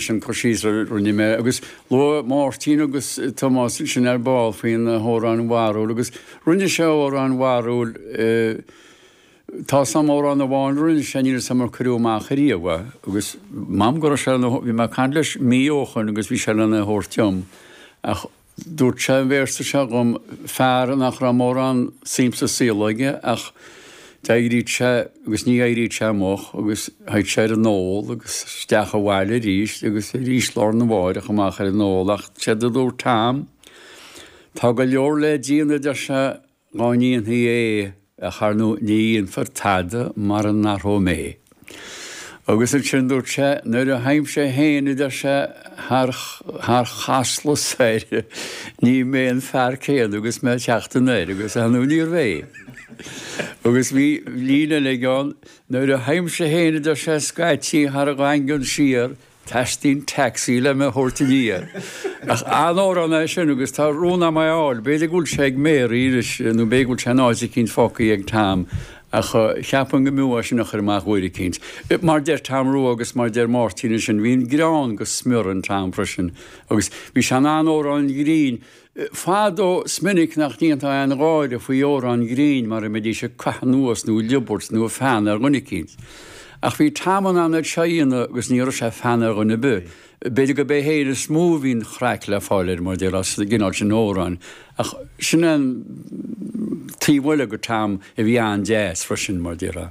an cosíar runní mé, agus lo mátí agus Tomás sin ball faoin thórán warúil, agus runne se órán warúil tá samórán bháin runne sé samar chuúach chuíomha, agus mám go se bhí mar can leis míochan agus bhí se lena thórteom ach dúirt sé bhéirsta se gom fear nach ra mórán símsa sílaige ach Dairí se agus ní éirí teach agus haid sé an nóil agus steach bhhaile ríis agus ríis lá na bháid a chamach ar an nóach sé dúr tám. Tá go leor le díana de se gáíon é a charnú níon fartada mar an narthó mé. Agus an sin dúirt se nuair a haim sé héana de se th chasla séire ní mé an fear céad agus mé teachta néir agus anú níor bhé. Agus bhí lína le gáin nuair a haim sé héana de sé scaití th a gáingann siar teistín taxí le me thuirtaíar. Ach anórán sin agus tá róna maiáil, beidir gúil sé ag méir íris nó bégúil se náide cinn focaí ag tám ach cheapan go múa sin nach amach bhuiide cinint. Mar deir tamrú agus mar deir mátíine sin bhíon grán go smur an tám freisin, agus bhí se anórán grín. Fádó sminnig nach níontá an ráide faoi órán grín mar a medí se caithnuas nó libort nó fan ar runnig cinint. Ach bhí táman an seíanana agus níor sé fan ar runna bu. Beidir go bé héidir smóhín chreic le fáilir mar déir as ggináil sin órán. Ach sin an tíhile go tám a bhí an déas freisin mar déire.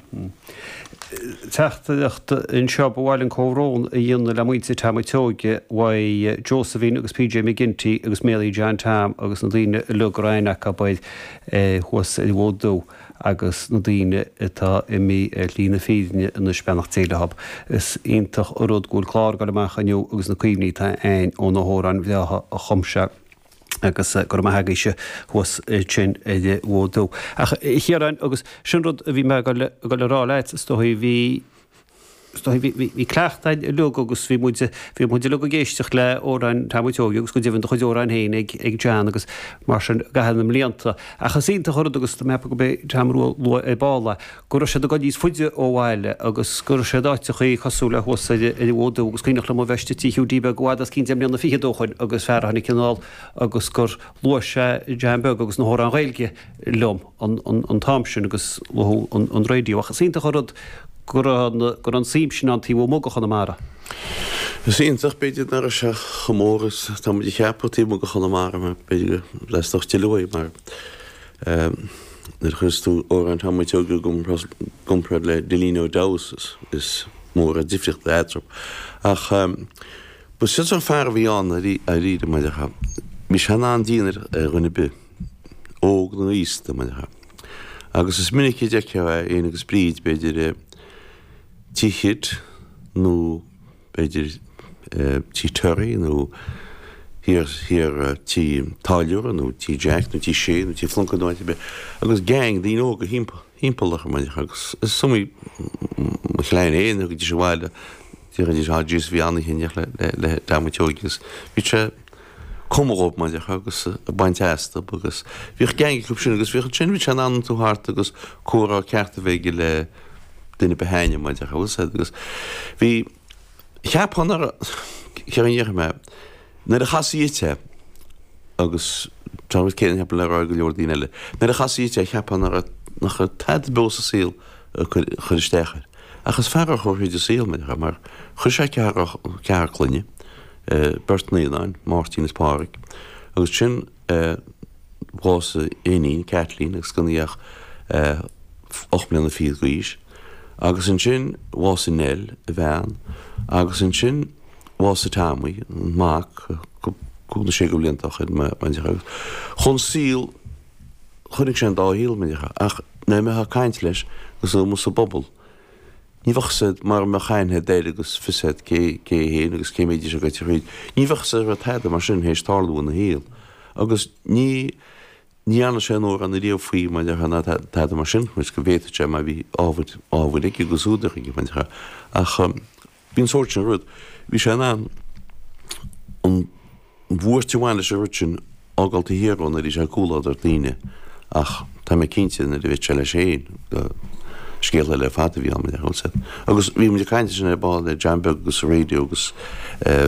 Teachta in seo bhhail an córón a dhéanana le muointe tamatóige wa Josephine agus PJ McGinty agus Mary John Tam agus na dtíine lugrainach a baid chuas i bhdó agus na dtíine atá i mí lína féine in na spenach téilehab. Is ionintach oród gúil chlár go amach aniu agus na cuimhní tá ein ó na hórán bheatha a chumse agus gur maithagaise chuas sin bhdó. Ach chéaráin agus sin rud a bhí me go le rá leit stoí bhí cleachtaid lu agus bhí muide lu géisteach le óráin tamúteóí agus go dtíhann chuid óráin héin ag dean agus mar sin gahanam líanta. Achas ínta chorad agus mepa go bé tamrú lu é bála, gur sé go díos fuide ó bhhaile agus gur sé dáite chuí chasúla thusaide i bhdó agus cuoinech le mo bheiste tíúdíbe goádas cin deimlíonna fiadóchain agus fearhanna cinál agus gur lu sé deanbeg agus na hórán réilge lom an táimsin agus an réidiú. Achas ínta chorad gur an síim sin an tíú mógachan na mara. Síintach beidir nar se chomóras tá muidir cheapatí mógachan na mara mar beidir leistoch tilóí mar chustú ó an támuteoga gomprad le Delino Dawes is mór a difricht étrop. Ach bu si an fear bhí an a ríide maidir ha. Bhí se an díanaar runne bu óg na ísta maidir ha. Agus is minic de éon agus bríd beidir tíchid nó beidir tí tuirí nó hir tí táileúra nó tí jack nó tí sé nó tí floncadáite be agus gang dí óga hímpelach maidir agus is sumí chléin éon go dtí se bhhaile tí a dtí dís bhí anna chéineach le dámateogus. Bhí se cumróp maidir agus a baintéasta agus bhíh gang club sin agus bhíh sin bhí se an tú hart agus cuara cearta bhéige le duine behaine maidir chus agus bhí cheaphannar chearíocha me na a chaíte agus tá céan heb le go leor daine eile. Na a chaíte cheaphannar nach teid bósa síl chuisteachir. Agus fear chuirthidir síl maidir mar chu sé cearclainne Bertnaíonáin, Martínus Páric, agus sin bhása éonín Kathleen agus ganníoch 8 milliún fiad gois. Agus an sin bhás in nel a bhean, agus an sin bhás a támaí, mac, cúna sé go bliantach chun síl chunig sé dáhíal maidir ach na me ha caint leis gus mus a bobbal. Ní bhachsad mar me chainthe déile agus fisad cé héana agus cé méidir a gaiite réid. Ní bhachsad a theide mar sin hééis tálaú na héal. Agus ní anna sé nóir an ríomh faoi maidir chana teide mar sin, mus go bhéite sé mai bhí ábhad ige go súdach ige maidir ach bín sort sin rud. Bhí sé an bhuairteháine sé rud sin ágalta hiarón a dí sé cúlá ar daine ach tá mé cinnte na bhíh se le sé scéal le fata bhí am agus bhí muidir caiinte sin bá le Janbeg agus radio agus